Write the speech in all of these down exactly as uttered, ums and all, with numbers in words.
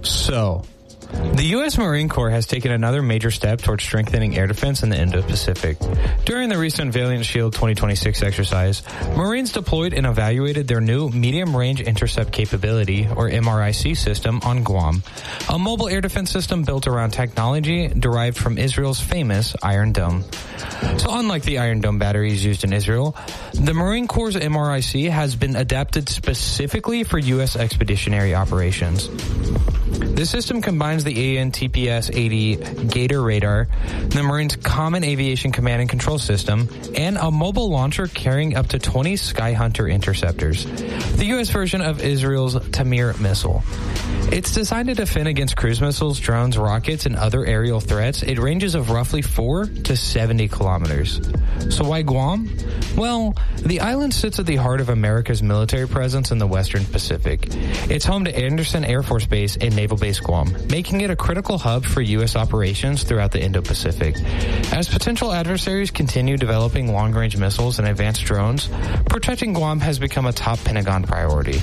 So, the U S Marine Corps has taken another major step towards strengthening air defense in the Indo-Pacific. During the recent Valiant Shield twenty twenty-six exercise, Marines deployed and evaluated their new Medium Range Intercept Capability, or M R I C system, on Guam, a mobile air defense system built around technology derived from Israel's famous Iron Dome. So unlike the Iron Dome batteries used in Israel, the Marine Corps' M R I C has been adapted specifically for U S expeditionary operations. The system combines the A N T P S eighty Gator radar, the Marines' Common Aviation Command and Control System, and a mobile launcher carrying up to twenty Skyhunter interceptors, the U S version of Israel's Tamir missile. It's designed to defend against cruise missiles, drones, rockets, and other aerial threats at ranges of roughly four to seventy kilometers. So why Guam? Well, the island sits at the heart of America's military presence in the Western Pacific. It's home to Anderson Air Force Base and Naval Base Guam, making it a critical hub for U S operations throughout the Indo-Pacific. As potential adversaries continue developing long-range missiles and advanced drones, protecting Guam has become a top Pentagon priority.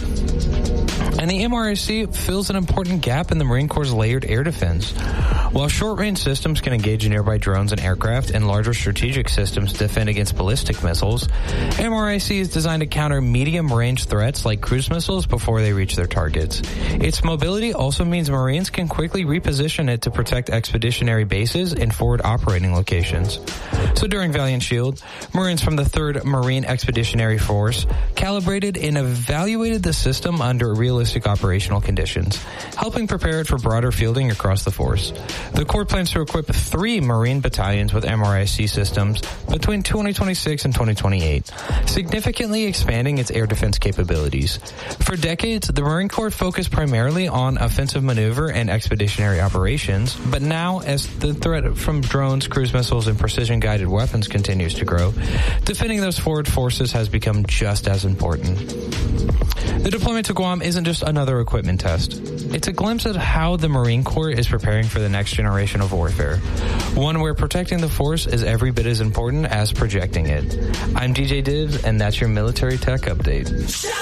And the M R I C fills an important gap in the Marine Corps' layered air defense. While short-range systems can engage nearby drones and aircraft, and larger strategic systems defend against ballistic missiles, M R I C is designed to counter medium-range threats like cruise missiles before they reach their targets. Its mobility also means Marines can quickly reposition it to protect expeditionary bases and forward operating locations. So during Valiant Shield, Marines from the third Marine Expeditionary Force calibrated and evaluated the system under realistic operational conditions, helping prepare it for broader fielding across the force. The Corps plans to equip three Marine battalions with M R I C systems between twenty twenty-six and twenty twenty-eight, significantly expanding its air defense capabilities. For decades, the Marine Corps focused primarily on offensive maneuver and expeditionary operations, but now, as the threat from drones, cruise missiles, and precision-guided weapons continues to grow, defending those forward forces has become just as important. The deployment to Guam isn't just another equipment test. It's a glimpse at how the Marine Corps is preparing for the next generation of warfare, one where protecting the force is every bit as important as projecting it. I'm D J Dibs, and that's your Military Tech Update.